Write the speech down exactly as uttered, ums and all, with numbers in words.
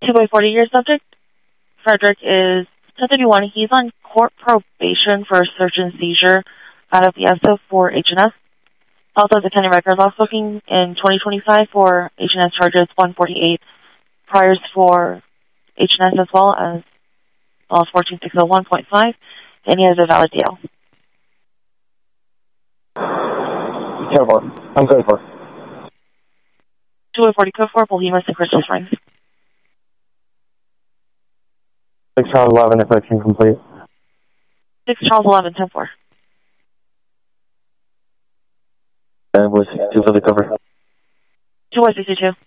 two by forty year subject. Frederick is ten thirty-one. He's on court probation for search and seizure out of Fiesta for H and S. Also, the county records loss booking in twenty twenty-five for H and S charges one forty-eight. Priors for H and S as well as laws fourteen six oh one point five, and he has a valid D L. ten four. I'm good for. two by forty code for Bohemus and Crystal Springs. six Charles eleven, if I can complete. six Charles eleven, ten four. And was two for the cover. two by sixty-two.